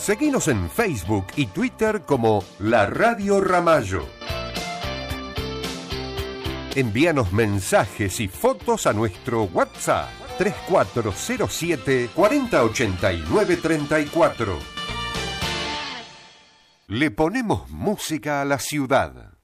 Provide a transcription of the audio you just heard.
Seguinos en Facebook y Twitter como La Radio Ramallo. Envíanos mensajes y fotos a nuestro WhatsApp 3407 4089 34. Le ponemos música a la ciudad.